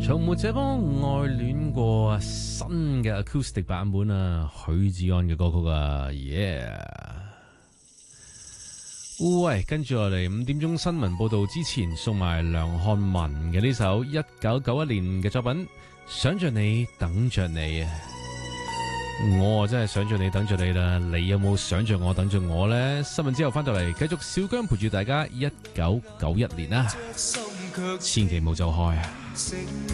從沒這般愛戀過，新嘅 acoustic 版本啊，許志安嘅歌曲啊 ，yeah！ 喂，跟住落嚟5點鐘新聞報道之前，送埋梁漢文嘅呢首1991年嘅作品《想着你等着你》啊！我真係想着你等着你啦，你有冇想着我等着我呢？新聞之後翻到嚟，繼續小姜陪住大家1991年啊！千祈唔好走開啊！